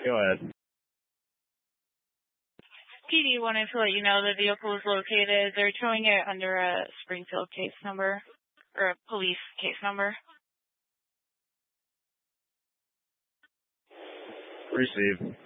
Go ahead. PD wanted to let you know the vehicle is located. They're towing it under a Springfield case number, or a police case number. Receive.